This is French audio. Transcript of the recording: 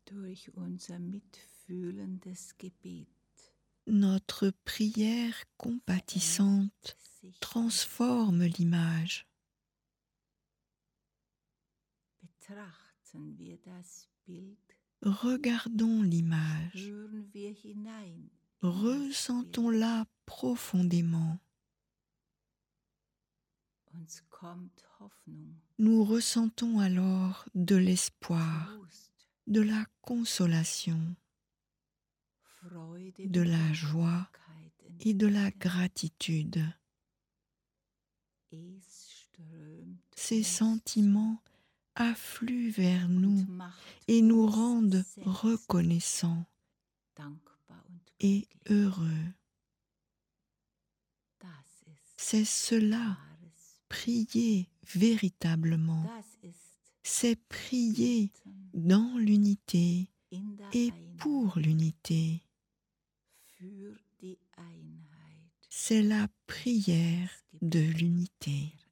durch unser mitfühlendes Gebet Notre prière compatissante transforme l'image. betrachten wir das Bild, Regardons l'image, spüren wir hinein in das Bild. ressentons-la profondément. Uns kommt Hoffnung, Nous ressentons alors de l'espoir, Trost, de la consolation, Freude de und la joie Dankbarkeit et de la entgegen. gratitude. Es strömt Ces uns sentiments affluent vers zu nous und macht et nous uns rendent selbst reconnaissants dankbar und et glücklich. heureux. Das ist C'est cela, wahres prier véritablement. Das ist C'est prier Beten dans l'unité in der et Einheit, pour l'unité. für die Einheit. C'est la prière de l'unité.